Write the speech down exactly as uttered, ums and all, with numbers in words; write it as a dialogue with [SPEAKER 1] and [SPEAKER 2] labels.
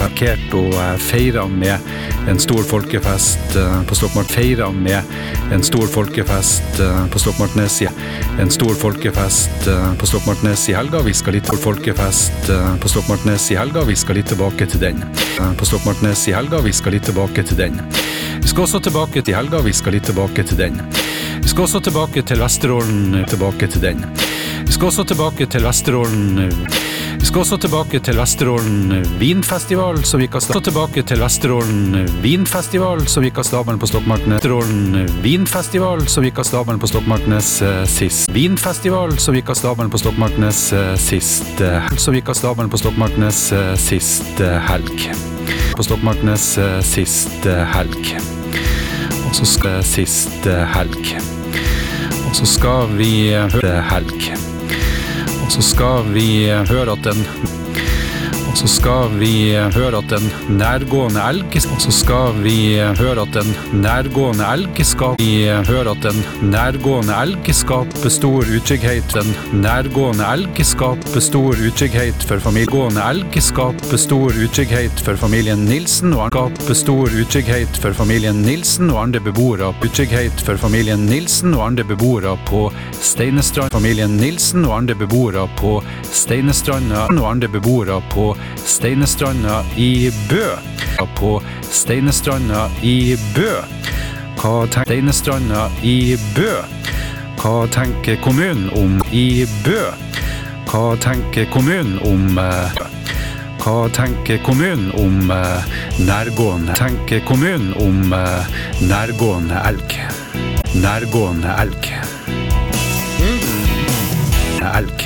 [SPEAKER 1] folkefest og feiret med en stor folkefest på Stokmark, feiret med en stor folkefest på Stokmarknes, en stor folkefest på Stokmarknes i helga. Vi skal litt på folkefest på Stokmarknes i helga, vi skal litt tilbake til den. På Stokmarknes i helga, vi skal litt tilbake til den. Vi skal også tilbake til helga, vi skal litt tilbake til den. Vi skal også tilbake til Vesterålen, tilbake til den. Vi skal også tilbake til Vesterålen. Vi skal også tilbake til Vesterålen vinfestival, som gikk av stabelen. Tilbake til Vesterålen vinfestival, som gikk av stabelen på Stokmarknes. Vesterålen vinfestival, som gikk av stabelen på Stokmarknes sist. Vinfestival, som gikk av stabelen på Stokmarknes sist. Som gikk av stabelen på Stokmarknes sist helg. På Stokmarknes sist helg. Og så skal sist helg. Og så skal vi høre helg. Og så skal vi høre at den Og så skal vi høre at en nærgående elg Og så skal vi høre at en nærgående elg skal vi høre at en nærgående elg skaper stor utrygghet En nærgående elg skaper stor utrygghet for familien Gående elg skaper stor utrygghet for familien Nilsen og skaper stor utrygghet for familien Nilsen og andre beboere utrygghet for familien Nilsen og andre beboere på Steinestrand familien Nilsen og andre beboere på Steinestranda og andre beboere på Steinestranda i Bø på Steinestranda i Bø Hva tenker Steinestranda i Bø Hva tenker kommunen om i Bø Hva tenker kommunen om Hva tenker kommunen om nærgående tenker kommunen om nærgående elg nærgående elg elg